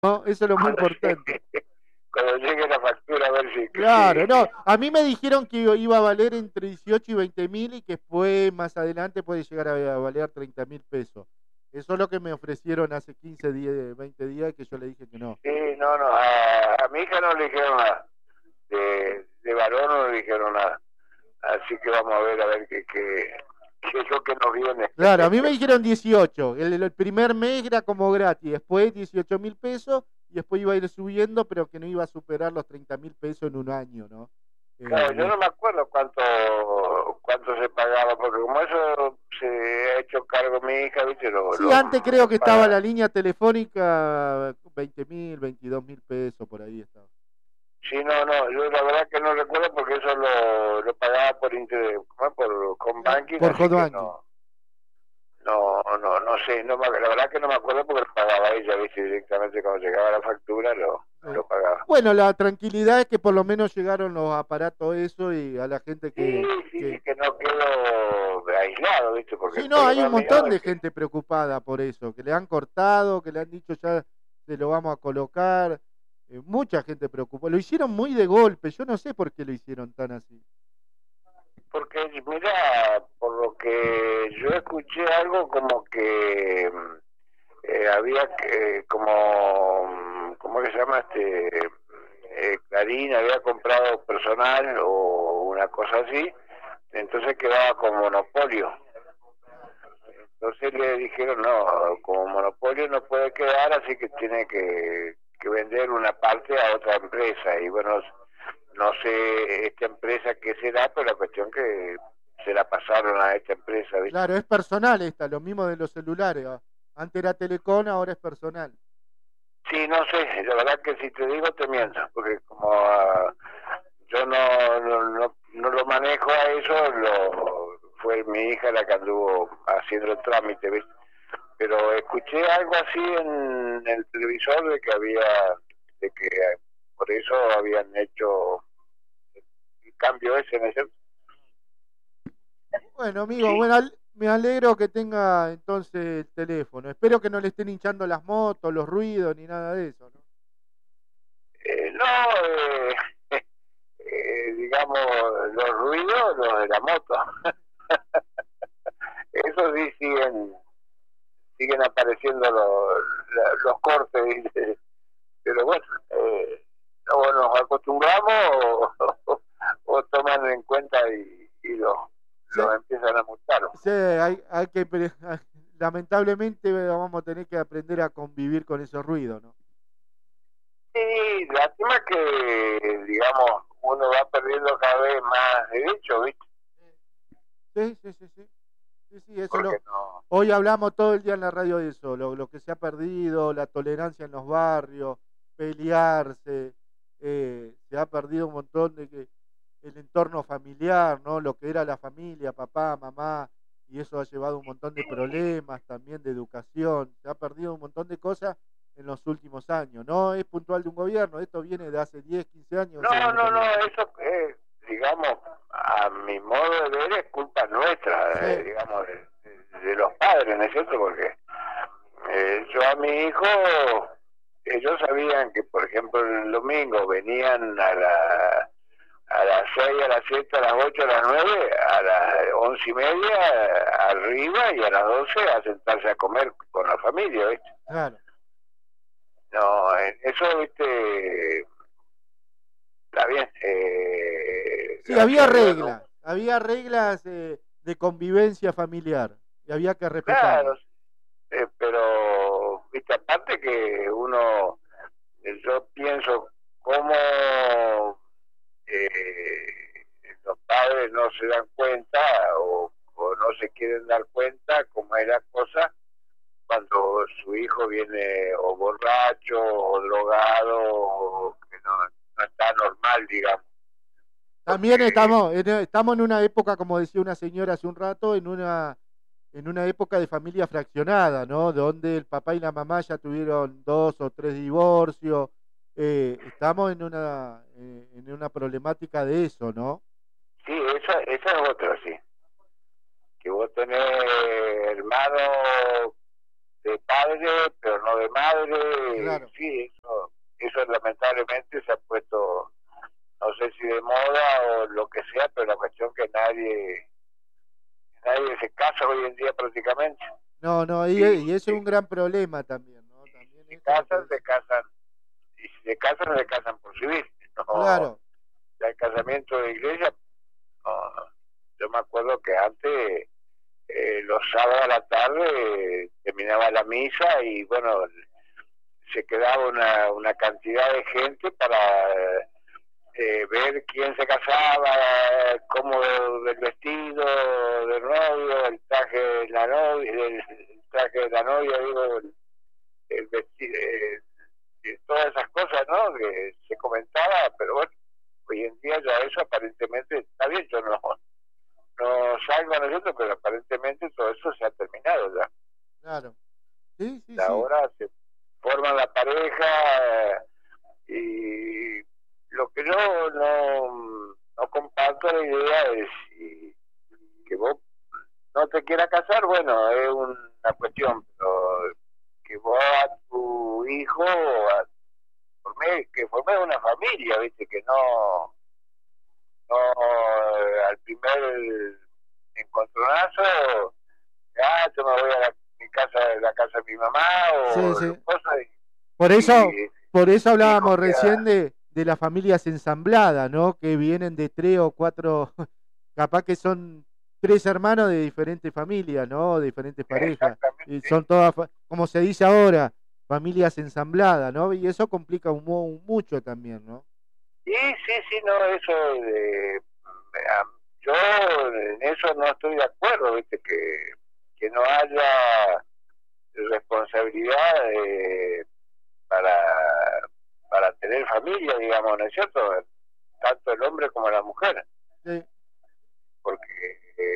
¿no? Eso es lo más Cuando importante. llegue, cuando llegue la factura, a ver Claro, no, si... a mí me dijeron que iba a valer entre 18 y 20.000 y que después, más adelante, puede llegar a valer 30.000 pesos. Eso es lo que me ofrecieron hace 15 días, 20 días, que yo le dije que no. Sí, no, no, a mi hija no le dijeron nada. De varón no le dijeron nada. Así que vamos a ver qué es lo que nos viene. Claro, a mí me dijeron 18. El primer mes era como gratis, después 18.000 pesos y después iba a ir subiendo, pero que no iba a superar los 30.000 pesos en un año, ¿no? Claro, yo Y no me acuerdo cuánto se pagaba, porque como eso se ha hecho cargo mi hija, ¿viste? sí, antes creo Lo que estaba la paga. línea telefónica 20.000, 22.000 pesos, por ahí estaba. Sí, no, no, yo la verdad que no recuerdo porque eso lo pagaba por interés, ¿cómo? Por home banking, Por así hot que banking. no sé, la verdad que no me acuerdo porque lo pagaba ella, ¿viste? Directamente cuando llegaba la factura Sí. lo pagaba. Bueno, la tranquilidad es que por lo menos llegaron los aparatos eso y a la gente Sí, sí, que... que no quedo aislado, ¿viste? Porque Sí, el no, hay un problema mío montón es de que gente preocupada por eso, que le han cortado, que le han dicho ya se lo vamos a colocar. Mucha gente preocupada. Lo hicieron muy de golpe, yo no sé por qué lo hicieron tan así. porque mira, por lo que yo escuché algo como que había ¿cómo que se llama Clarín había comprado personal o una cosa así, entonces quedaba con monopolio. Entonces le dijeron, no, como monopolio no puede quedar, así que tiene que vender una parte a otra empresa. Y bueno, no sé esta empresa qué será, pero la cuestión que se la pasaron a esta empresa, ¿viste? Claro, es personal esta, lo mismo de los celulares. Antes era Telecom, ahora es personal. Sí, no sé, la verdad que si te digo te miento, porque como yo no lo manejo a eso, fue mi hija la que anduvo haciendo el trámite, ¿viste? Pero escuché algo así en el televisor de que por eso habían hecho el cambio ese, ¿no es cierto? Bueno, amigo, Sí. bueno, me alegro que tenga entonces el teléfono. Espero que no le estén hinchando las motos, los ruidos, ni nada de eso, ¿no? No, digamos, los ruidos, los de la moto, eso sí siguen apareciendo los cortes, ¿viste? Pero bueno, o nos acostumbramos o toman en cuenta y Sí, lo empiezan a multar. sí, hay que, lamentablemente vamos a tener que aprender a convivir con esos ruidos, ¿no? Sí, lástima que, digamos, uno va perdiendo cada vez más derechos, ¿viste? Sí, sí, sí, sí. Sí, sí, eso Porque no. hoy hablamos todo el día en la radio de eso, lo que se ha perdido, la tolerancia en los barrios, pelearse, se ha perdido un montón de que el entorno familiar, ¿no? Lo que era la familia, papá, mamá, y eso ha llevado un montón de problemas también de educación, se ha perdido un montón de cosas en los últimos años, no es puntual de un gobierno, esto viene de hace 10, 15 años se No, viene no, no, perdiendo. eso es, digamos, a mi modo de ver es culpa nuestra, Sí, digamos, de los padres, ¿no es cierto? Porque yo a mi hijo, ellos sabían que, por ejemplo, el domingo venían a las 6, a las 7, a las 8, a las 9, a las 11:30 arriba y a las 12 a sentarse a comer con la familia, ¿viste? claro. No, eso, ¿viste? Está bien, Sí, gracias a Dios, ¿no? había reglas de convivencia familiar y había que respetarlas. Claro, pero, ¿viste? Aparte que uno, yo pienso cómo los padres no se dan cuenta o no se quieren dar cuenta cómo es la cosa cuando su hijo viene o borracho o drogado o que no está normal, digamos. También Porque estamos en una época, como decía una señora hace un rato, en una época de familia fraccionada, ¿no? Donde el papá y la mamá ya tuvieron 2 o 3 divorcios. Estamos en una problemática de eso, ¿no? sí, esa es otra, sí. Que vos tenés hermanos de padre, pero no de madre. Claro. Sí, eso lamentablemente se ha puesto, no sé si de moda o lo que sea, pero la cuestión que nadie se casa hoy en día prácticamente. No, no, Y y eso es un gran problema también, ¿no? También se eso es lo que casan, dice. y si se casan por civil. No, Claro, ya el casamiento de iglesia, no, yo me acuerdo que antes, los sábados a la tarde, terminaba la misa y bueno, se quedaba una cantidad de gente para ver quién se casaba, cómo el vestido del novio, el traje de la novia, el traje de la novia, digo, el vestido, todas esas cosas, ¿no? Que se comentaba, pero bueno, hoy en día ya eso aparentemente está bien, yo no salgo a nosotros, pero aparentemente todo eso se ha terminado ya. claro. Sí, sí, sí. Ahora se forma la pareja, y lo que yo no comparto la idea es que vos no te quieras casar, bueno, es una cuestión, pero que vos a tu hijo que formé una familia, viste, que no al primer encontronazo, yo me voy a la casa de mi mamá Sí, o sí. cosas Por eso, y por eso hijos hablábamos que recién de las familias ensambladas, ¿no? Que vienen de tres o cuatro, capaz que son tres hermanos de diferentes familias, ¿no? De diferentes parejas. Y exactamente. son todas, como se dice ahora, familias ensambladas, ¿no? Y eso complica mucho también, ¿no? Sí, sí, sí, no, eso yo en eso no estoy de acuerdo, viste, que no haya responsabilidad para, para tener familia, digamos, ¿no es cierto? Tanto el hombre como la mujer, Sí, porque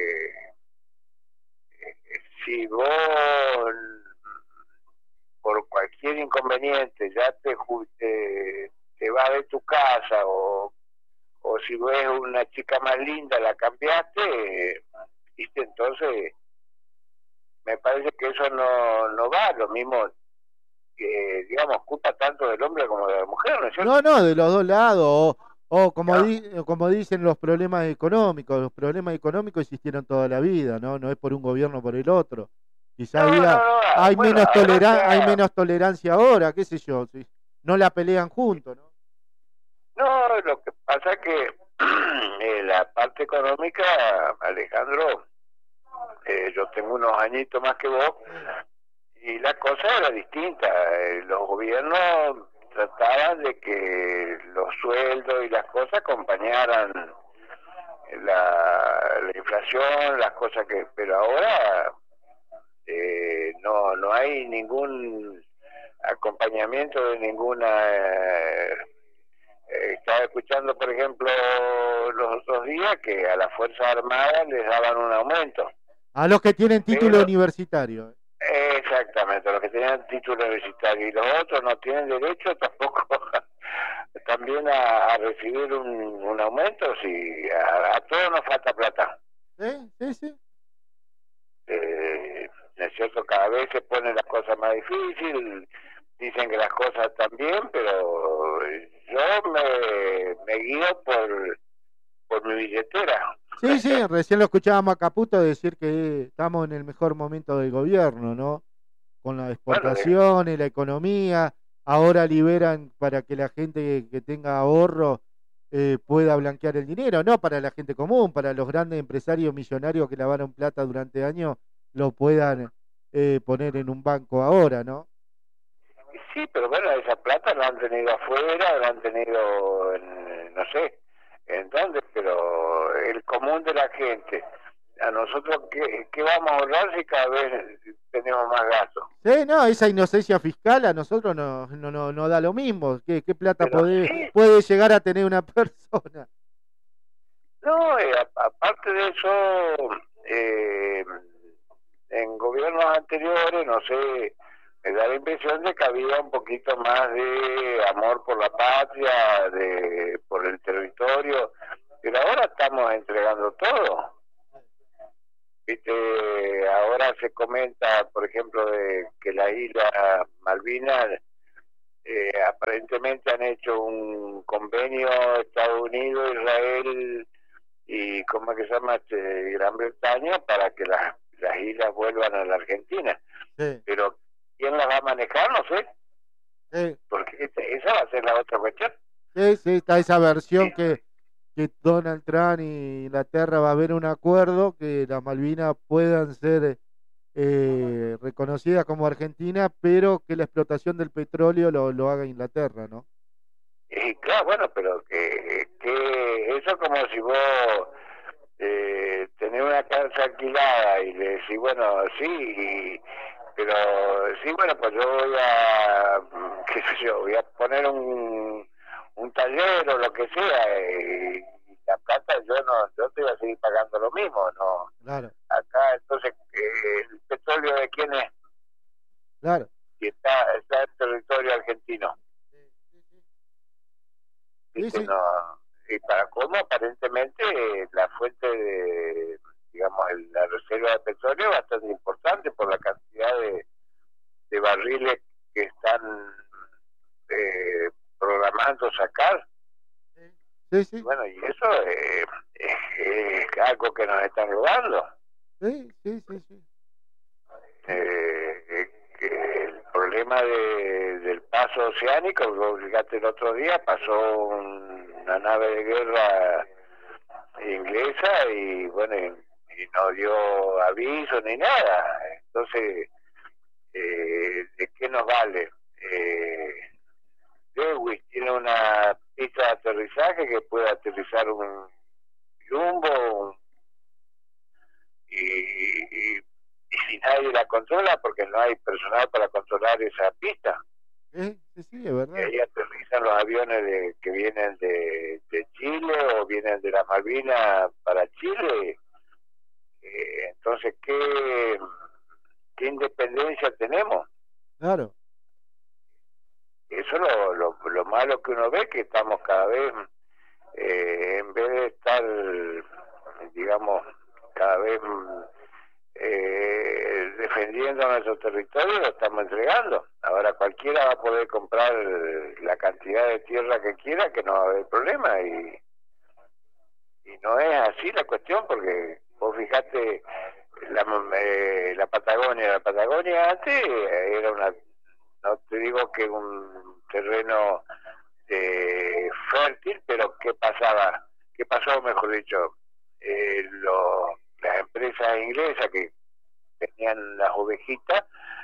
si vos por cualquier inconveniente ya te vas de tu casa o si ves una chica más linda la cambiaste, ¿viste? Entonces me parece que eso no va, lo mismo que, digamos, culpa tanto del hombre como de la mujer, ¿no es cierto? no, no, de los dos lados, o como, ¿No? como dicen los problemas económicos existieron toda la vida, ¿no? No es por un gobierno o por el otro. Quizá Bueno, ahora hay ya, menos tolerancia ahora, qué sé yo, si no la pelean juntos, ¿no? no, lo que pasa es que la parte económica, Alejandro, yo tengo unos añitos más que vos, Sí, y la cosa era distinta. Los gobiernos trataban de que los sueldos y las cosas acompañaran la inflación, las cosas que... Pero ahora no hay ningún acompañamiento de ninguna... estaba escuchando, por ejemplo, los otros días que a las Fuerzas Armadas les daban un aumento, a los que tienen título pero universitario. exactamente, los que tenían título universitario y los otros no tienen derecho tampoco también a recibir un aumento, si a todos nos falta plata. Sí, sí, sí. Es cierto, cada vez se ponen las cosas más difíciles, dicen que las cosas están bien, pero yo me guío por mi billetera. Sí, sí, recién lo escuchábamos a Caputo decir que estamos en el mejor momento del gobierno, ¿no? Con las Bueno, exportaciones, la economía, ahora liberan para que la gente que tenga ahorro pueda blanquear el dinero, no para la gente común, para los grandes empresarios millonarios que lavaron plata durante años, lo puedan poner en un banco ahora, ¿no? sí, pero bueno, esa plata la han tenido afuera, la han tenido no sé en dónde, pero el común de la gente, a nosotros, ¿qué vamos a ahorrar si cada vez tenemos más gastos? Sí, no, esa inocencia fiscal a nosotros no da lo mismo. ¿Qué plata Pero sí, puede llegar a tener una persona? no, aparte de eso, eh, en gobiernos anteriores, no sé, me da la impresión de que había un poquito más de amor por la patria, por el territorio, pero ahora estamos entregando todo. Viste, ahora se comenta, por ejemplo, de que la isla Malvinas aparentemente han hecho un convenio Estados Unidos, Israel y ¿cómo es que se llama? Gran Bretaña, para que las islas vuelvan a la Argentina. Sí. Pero ¿quién las va a manejar? No sé, Sí, porque esa va a ser la otra cuestión. sí, sí, está esa versión Sí. que Donald Trump y Inglaterra va a haber un acuerdo que las Malvinas puedan ser reconocidas como Argentina, pero que la explotación del petróleo lo haga Inglaterra, ¿no? Y claro, bueno, pero que eso como si vos tenés una casa alquilada y le decís, bueno, sí, pero sí, bueno, pues yo voy a, qué sé yo, voy a poner un taller o lo que sea, y la plata yo te voy a seguir pagando lo mismo, ¿no? Claro, Acá, entonces, ¿el petróleo de quién es? claro. Si está en territorio argentino. Sí, ¿Viste? sí, No, y para cómo aparentemente la fuente de, digamos, la reserva de petróleo es bastante importante por la cantidad de barriles que están programando sacar. sí, sí, Bueno, y eso es algo que nos están robando. sí, sí, sí, sí. Que el problema del paso oceánico, vos fíjate el otro día, pasó una nave de guerra inglesa y bueno, y no dio aviso ni nada. Entonces, ¿de qué nos vale? Lewis tiene una pista de aterrizaje que puede aterrizar un jumbo y si nadie la controla, porque no hay personal para controlar esa pista. Sí, sí, es Y verdad. ahí aterrizan los aviones que vienen de Chile o vienen de las Malvinas para Chile. Entonces, ¿qué independencia tenemos? Claro, Eso es lo malo que uno ve, que estamos cada vez, en vez de estar, digamos, cada vez defendiendo nuestro territorio, lo estamos entregando. Ahora cualquiera va a poder comprar la cantidad de tierra que quiera, que no va a haber problema. Y no es así la cuestión, porque vos fijate la Patagonia antes era no te digo que un terreno fértil, pero ¿qué pasó, mejor dicho? Las empresas inglesas que tenían las ovejitas,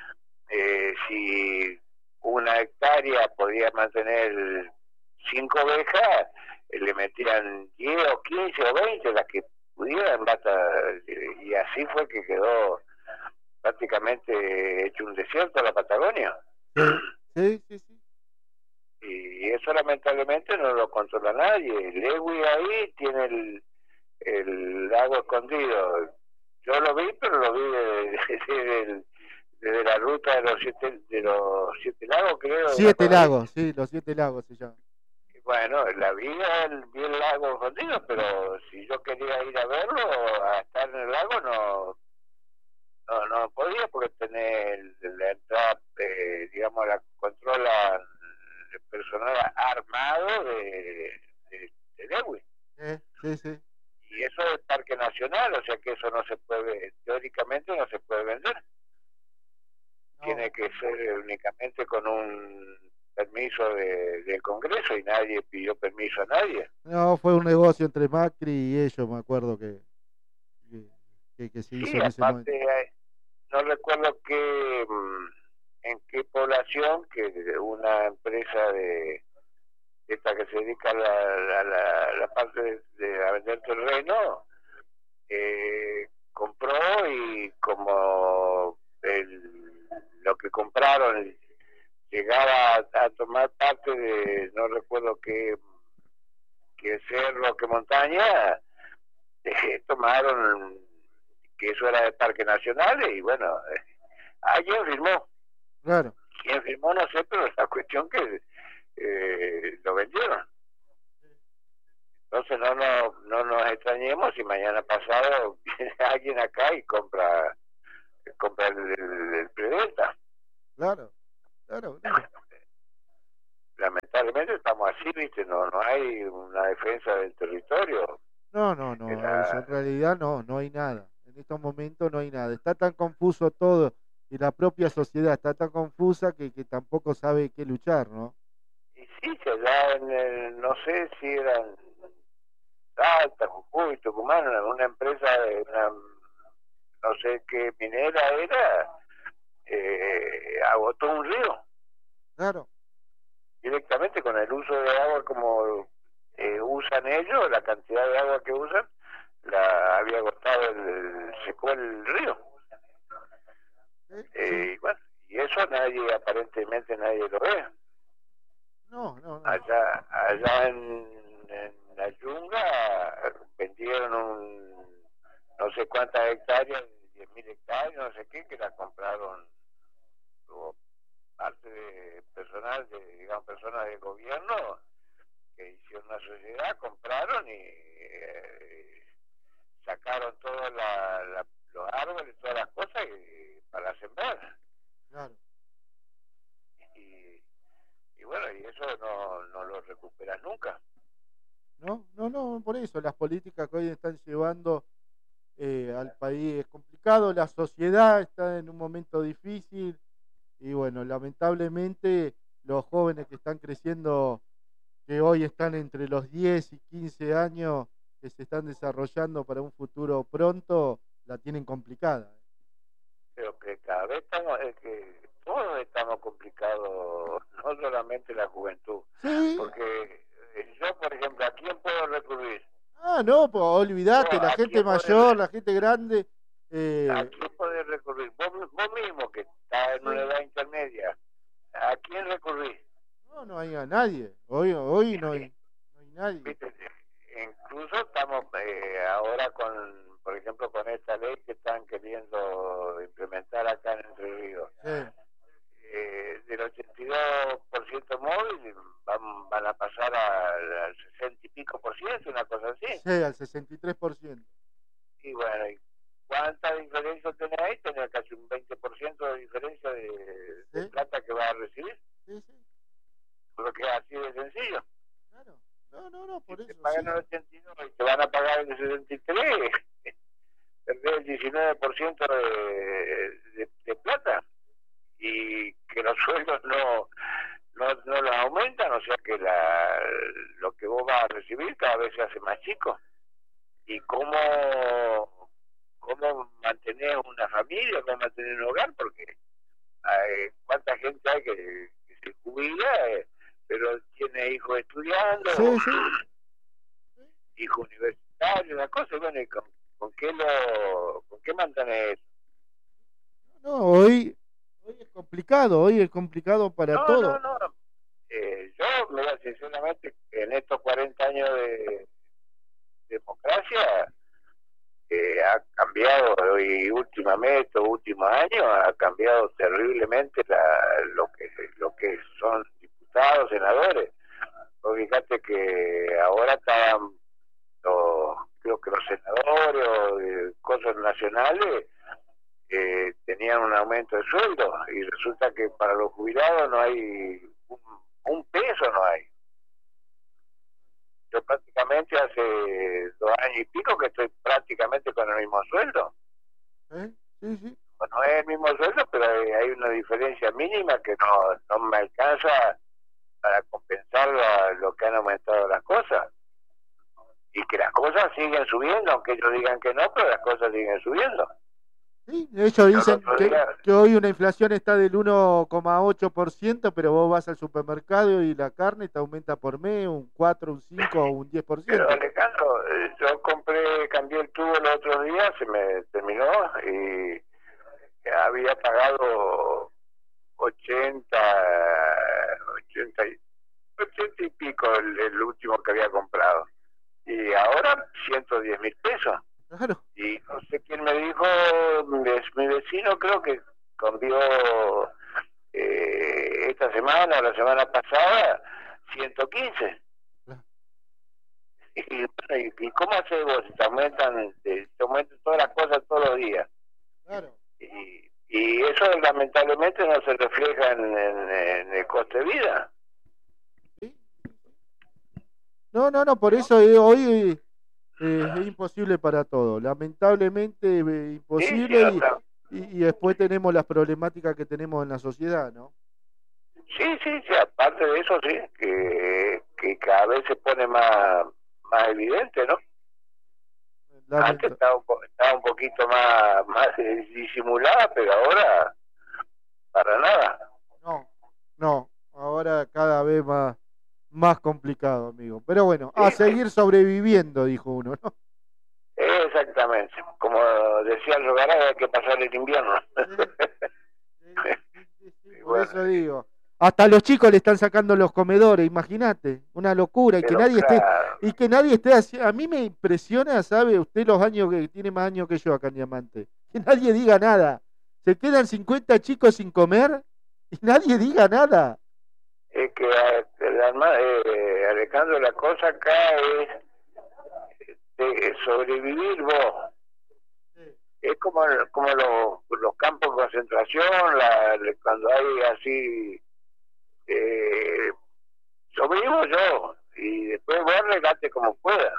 si una hectárea podía mantener 5 ovejas, le metían 10 o 15 o 20 las que pudieran, y así fue que quedó prácticamente hecho un desierto la Patagonia. sí, sí, sí, sí. Y eso lamentablemente no lo controla nadie. Lewis ahí tiene el lago escondido. Yo lo vi, pero lo vi desde la ruta de los siete lagos, creo, de la 7 lagos, sí, los 7 lagos se llaman. Bueno, vi el lago escondido, pero si yo quería ir a verlo, a estar en el lago, no podía, porque tener la entrada, digamos, la controla el personal armado de Lewis. Sí, sí. Y eso es parque nacional, o sea que eso no se puede, teóricamente no se puede vender. No, Tiene que ser únicamente con un permiso del Congreso, y nadie pidió permiso a nadie. no, fue un negocio entre Macri y ellos, me acuerdo que se hizo Sí, en ese momento. aparte, no recuerdo en qué población, que una empresa de esta que se dedica a la parte a vender terreno, compró, y como lo que compraron llegaba a tomar parte de, no recuerdo qué cerro, qué montaña, tomaron que eso era de parque nacional, y bueno, alguien firmó. Claro. ¿Quién firmó? No sé, pero la cuestión que lo vendieron. Entonces no nos extrañemos si mañana pasado viene alguien acá y compra compra el preventa. Claro, claro, claro. Lamentablemente estamos así, ¿viste? No hay una defensa del territorio. No, eso en realidad no hay nada. En estos momentos no hay nada. Está tan confuso todo y la propia sociedad está tan confusa que tampoco sabe qué luchar, ¿no? Y sí, que allá no sé si eran Salta, Jujuy, Tucumán, una empresa, no sé qué minera era, agotó un río Claro, directamente con el uso de agua como usan ellos, la cantidad de agua que usan, la había agotado, secó el río. sí. Y bueno, y eso aparentemente nadie lo ve. No. Allá en la Yunga vendieron no sé cuántas hectáreas, 10.000 hectáreas, no sé qué, que la compraron o parte de personal, digamos, personas del gobierno que hicieron una sociedad, compraron y sacaron todos los árboles, todas las cosas para sembrar. Claro. Y bueno, y eso no lo recuperas nunca. No, por eso las políticas que hoy están llevando al país es complicado, la sociedad está en un momento difícil y bueno, lamentablemente los jóvenes que están creciendo, que hoy están entre los 10 y 15 años, que se están desarrollando para un futuro pronto, la tienen complicada. Pero que cada vez que todos estamos complicados, no solamente la juventud, Sí. porque yo, por ejemplo, ¿a quién puedo recurrir? No, pues olvídate, la ¿A gente quién mayor, la gente grande. ¿A quién podés recurrir? Vos mismo, que estás en una Sí. edad intermedia, ¿a quién recurrir? No hay a nadie. Hoy no hay nadie. ¿Viste? Incluso estamos ahora por ejemplo, con esta ley que están queriendo implementar acá en Entre Ríos. Sí. Del 82% móvil van a pasar al 60 y pico por ciento, una cosa así. Sí, al 63%. Y bueno, ¿y cuánta diferencia tenés ahí? Tenés casi un 20% de diferencia de plata que vas a recibir. Sí. Porque es así de sencillo. Claro. No, por si eso. te pagan el 82 y te van a pagar el 63, perdés el 19% de plata. Y que los sueldos no los aumentan, o sea que lo que vos vas a recibir cada vez se hace más chico. ¿Y cómo mantener una familia, cómo mantener un hogar? Porque cuánta gente hay que se jubila, pero tiene hijos estudiando, Sí. hijos universitarios, una cosa, y bueno, ¿con qué mantenés eso? No, hoy es complicado para todo. No. Yo, mira, sinceramente, en estos 40 años de democracia, ha cambiado, y últimamente, estos últimos años, ha cambiado terriblemente lo que son diputados, senadores. Vos fíjate que ahora estaban, creo que los senadores o cosas nacionales tenían un aumento de sueldo, y resulta que para los jubilados no hay un peso, no hay. Yo prácticamente hace 2 años y pico que estoy prácticamente con el mismo sueldo. Sí. Bueno, no es el mismo sueldo, pero hay una diferencia mínima que no me alcanza para compensar lo que han aumentado las cosas. Y que las cosas siguen subiendo, aunque ellos digan que no, pero las cosas siguen subiendo. Sí, ellos dicen que hoy una inflación está del 1,8%, pero vos vas al supermercado y la carne te aumenta por mes un 4, un 5 o un 10%. Pero Alejandro, yo cambié el tubo el otro día, se me terminó y había pagado 80 y pico el último que había comprado. Y ahora 110.000 pesos. Claro. Y no sé quién me dijo, mi vecino creo que cambió esta semana o la semana pasada 115. Claro. ¿Y cómo haces vos? Te aumentan todas las cosas todos los días. Claro. y eso lamentablemente no se refleja en el coste de vida. ¿Sí? No, por eso hoy es imposible para todo, lamentablemente Sí, sí, imposible y después tenemos las problemáticas que tenemos en la sociedad, ¿no? sí, aparte de eso, sí, que cada vez se pone más evidente, ¿no? Antes Lamenta- estaba un poquito más disimulada, pero ahora para nada. no, ahora cada vez más complicado, amigo. Pero bueno, Sí, a sí, seguir sobreviviendo, dijo uno, ¿no? exactamente. Como decía el Rogaray, hay que pasar el invierno. Sí, Y por bueno, eso digo. Hasta los chicos le están sacando los comedores, imagínate, una locura, pero claro, y que nadie esté haciendo, a mí me impresiona, sabe usted los años que tiene más años que yo acá en Diamante, que nadie diga nada. Se quedan 50 chicos sin comer y nadie diga nada. es que Alejandro, la cosa acá es sobrevivir vos. Es como los campos de concentración, cuando hay así, eh, sobrevivo yo, y después vos regate como puedas.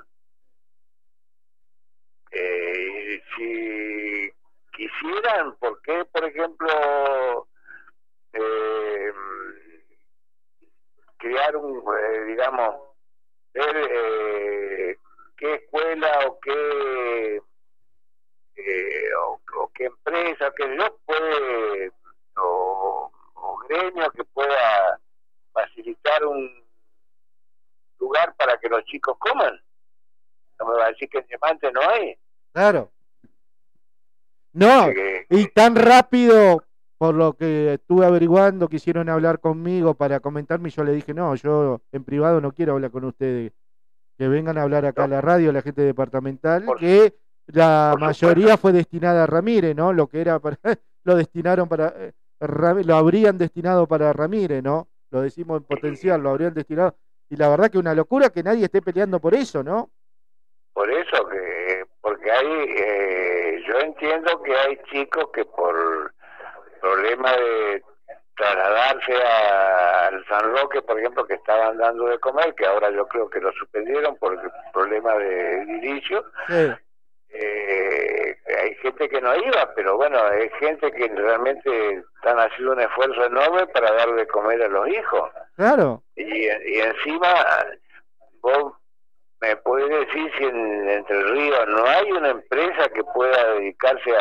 Si quisieran, ¿por qué, por ejemplo, eh, crear digamos, ver qué escuela o o qué empresa, qué yo puede, o gremio que pueda facilitar un lugar para que los chicos coman? No me va a decir que en Diamante no hay. Claro. No, y tan rápido, por lo que estuve averiguando, quisieron hablar conmigo para comentarme y yo le dije, no, yo en privado no quiero hablar con ustedes, que vengan a hablar acá a No, la radio, la gente departamental, por, que la por mayoría supuesto. fue destinada a Ramírez, ¿no? Lo que era para, lo destinaron para, lo habrían destinado para Ramírez, ¿no? Lo decimos en Y potencial, lo habrían destinado. Y la verdad que una locura que nadie esté peleando por eso, ¿no? por eso, porque yo entiendo que hay chicos que por problema de trasladarse al San Roque, por ejemplo, que estaban dando de comer, que ahora yo creo que lo suspendieron por el problema de edilicio. Sí, Hay gente que no iba, pero bueno, hay gente que realmente están haciendo un esfuerzo enorme para dar de comer a los hijos. claro. Y encima, vos me podés decir si en Entre Ríos no hay una empresa que pueda dedicarse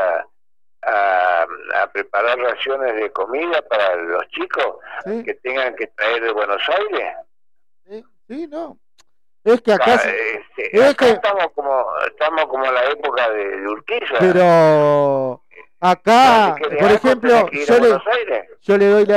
a preparar raciones de comida para los chicos Sí, que tengan que traer de Buenos Aires. sí, no. Es que acá, es Acá que, estamos como en la época de Urquiza. pero No, si acá, querés por algo tenés ejemplo, que ir a Buenos Aires. yo le doy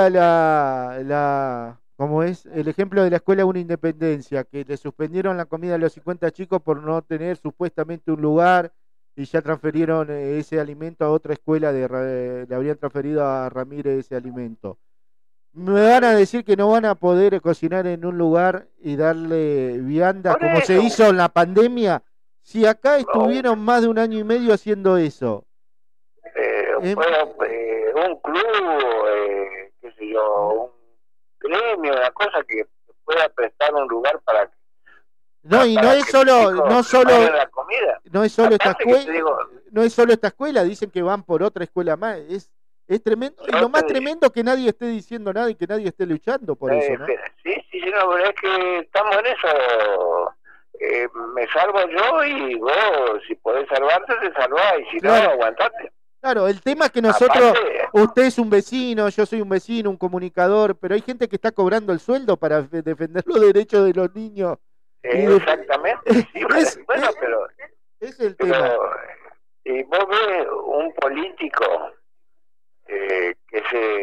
¿cómo es? El ejemplo de la escuela Una Independencia, que le suspendieron la comida a los 50 chicos por no tener supuestamente un lugar y ya transferieron ese alimento a otra escuela, le habrían transferido a Ramírez ese alimento. Me van a decir que no van a poder cocinar en un lugar y darle viandas Por como se eso, hizo en la pandemia, si acá un, estuvieron más de un año y medio haciendo eso. Em, un club, qué sé yo, un gremio, una cosa que pueda prestar un lugar no, y no para es que los solo, chicos preparen la comida. no es solo esta Aparte que te escuela, digo, no es solo esta escuela, dicen que van por otra escuela más, es tremendo, y yo lo más te, tremendo que nadie esté diciendo nada y que nadie esté luchando por eso, ¿no? sí, no, pero es que estamos en eso. Me salvo yo y vos, si podés salvarte, te salvás, y si no, Claro, aguantate. claro, el tema es que nosotros, Aparte, usted es un vecino, yo soy un vecino, un comunicador, pero hay gente que está cobrando el sueldo para defender los derechos de los niños. exactamente, sí, bueno, es, es el tema. pero y vos ves un político que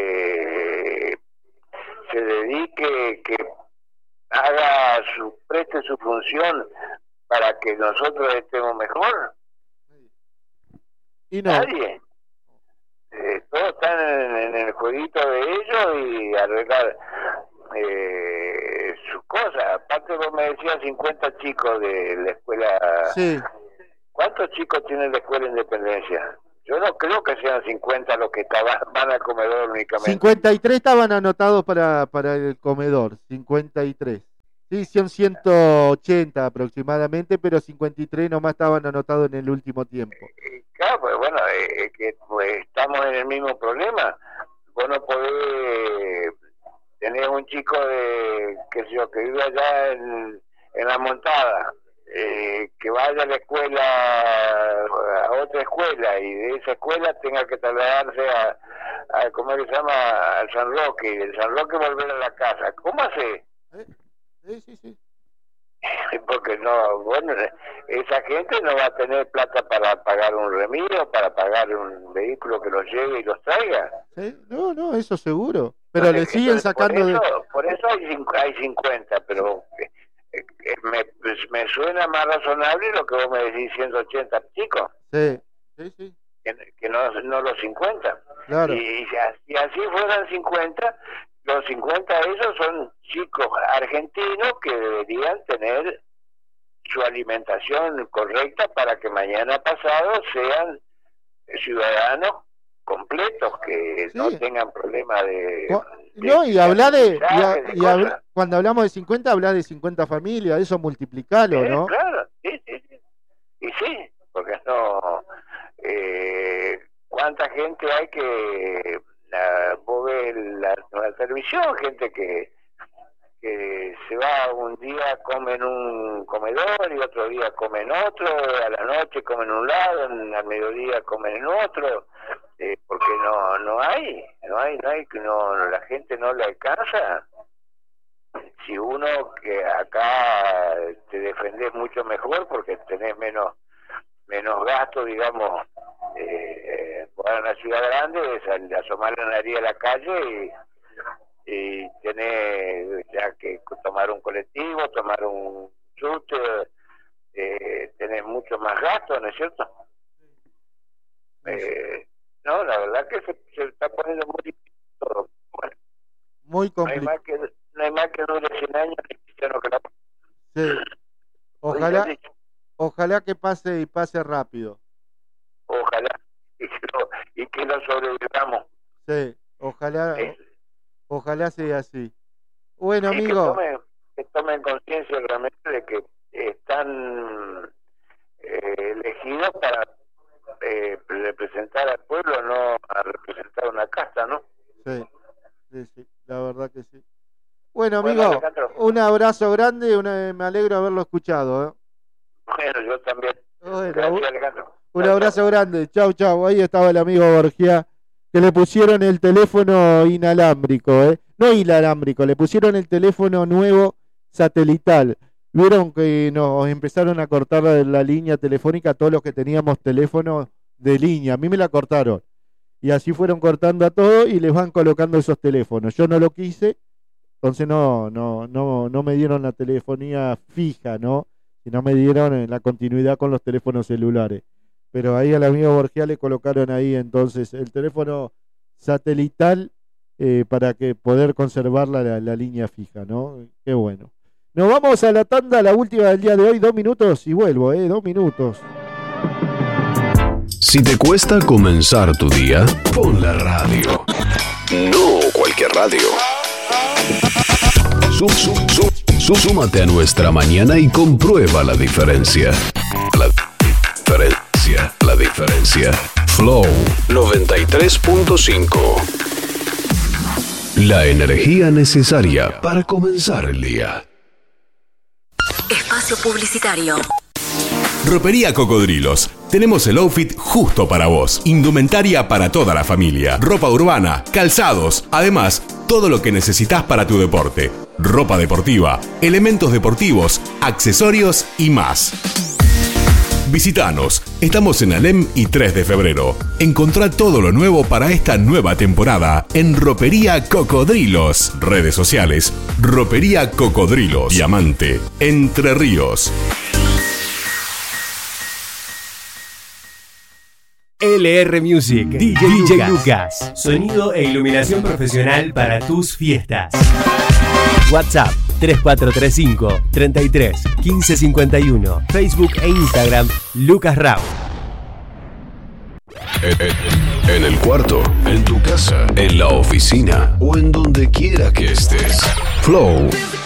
se dedique, que preste su función para que nosotros estemos mejor. Y no, Nadie. Todos están en el jueguito de ellos y arreglar sus cosas. Aparte vos me decías 50 chicos de la escuela. sí, ¿Cuántos chicos tiene la escuela Independencia? Yo no creo que sean 50 los que van al comedor únicamente. 53 estaban anotados para el comedor, 53. Sí, son 180 aproximadamente, pero 53 nomás estaban anotados en el último tiempo. Claro, pues bueno, que pues, estamos en el mismo problema. Vos no podés tener un chico que vive allá en la Montada, que vaya a la escuela, a otra escuela, y de esa escuela tenga que trasladarse a ¿cómo se llama? Al San Roque, y del San Roque volver a la casa. ¿Cómo hace? Sí. Porque no, bueno, esa gente no va a tener plata para pagar un remiro, para pagar un vehículo que los lleve y los traiga. Sí, no, eso seguro. Pero entonces, le siguen sacando por eso hay 50, pero me suena más razonable lo que vos me decís, 180 chicos. Sí. Que no los 50. Claro. Y si así fueran 50, los 50 esos son chicos argentinos que deberían tener su alimentación correcta para que mañana pasado sean ciudadanos completos, que no tengan problema cuando hablamos de 50, habla de 50 familias, eso multiplicalo, ¿no? Claro, sí. Y sí, porque no... ¿cuánta gente hay que... vos ves la televisión, gente que se va un día, come en un comedor y otro día come en otro, a la noche come en un lado, al mediodía come en otro, porque la gente no le alcanza. Si uno que acá te defendés mucho mejor porque tenés menos gasto, digamos, para una ciudad grande, es asomar la nariz a la calle y tenés ya que tomar un colectivo, tomar un chute, tenés mucho más gasto, ¿no es cierto? No, la verdad que se está poniendo muy difícil todo. Bueno, muy complicado. No hay más que dure 100 años ni cristiano que la... Sí. Ojalá que pase rápido. Ojalá y que lo sobrevivamos. Sí, ojalá sea así. Bueno, amigo, que tomen conciencia realmente de que están elegidos para representar al pueblo, no a representar una casta, ¿no? Sí, la verdad que sí. Bueno, amigo, Alejandro, un abrazo grande, me alegro de haberlo escuchado, ¿eh? Bueno, yo también. Bueno, gracias, Alejandro. Un abrazo grande. Chau. Ahí estaba el amigo Borgia, que le pusieron el teléfono inalámbrico, no inalámbrico, le pusieron el teléfono nuevo satelital. Vieron que nos empezaron a cortar la línea telefónica a todos los que teníamos teléfono de línea. A mí me la cortaron. Y así fueron cortando a todos y les van colocando esos teléfonos. Yo no lo quise, entonces no me dieron la telefonía fija, ¿no? Y no me dieron la continuidad con los teléfonos celulares. Pero ahí al amigo Borgia le colocaron ahí entonces el teléfono satelital para que poder conservar la línea fija, ¿no? Qué bueno. Nos vamos a la tanda, la última del día de hoy, 2 minutos y vuelvo, 2 minutos. Si te cuesta comenzar tu día, pon la radio. No cualquier radio. Súmate a nuestra mañana y comprueba la diferencia. La diferencia. Flow 93.5. La energía necesaria para comenzar el día. Espacio publicitario. Ropería Cocodrilos. Tenemos el outfit justo para vos. Indumentaria para toda la familia. Ropa urbana, calzados. Además, todo lo que necesitas para tu deporte. Ropa deportiva, elementos deportivos, accesorios y más. Visítanos. Estamos en Alem y 3 de febrero. Encontrá todo lo nuevo para esta nueva temporada en Ropería Cocodrilos. Redes sociales. Ropería Cocodrilos. Diamante. Entre Ríos. LR Music, DJ Lucas. Sonido e iluminación profesional para tus fiestas. WhatsApp 3435 33 1551. Facebook e Instagram Lucas Rao. En el cuarto, en tu casa, en la oficina o en donde quiera que estés. Flow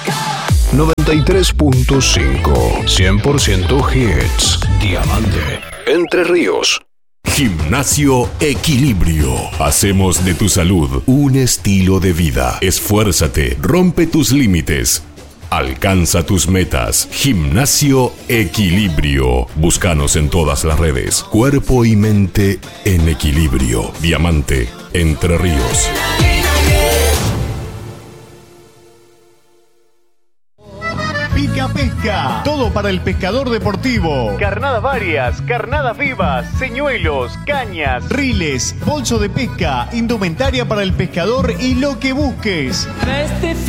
93.5, 100% hits. Diamante, Entre Ríos. Gimnasio Equilibrio. Hacemos de tu salud un estilo de vida. Esfuérzate, rompe tus límites. Alcanza tus metas. Gimnasio Equilibrio. Búscanos en todas las redes. Cuerpo y mente en equilibrio. Diamante, Entre Ríos. Pica Pesca, todo para el pescador deportivo. Carnadas varias, carnadas vivas, señuelos, cañas, riles, bolso de pesca, indumentaria para el pescador y lo que busques.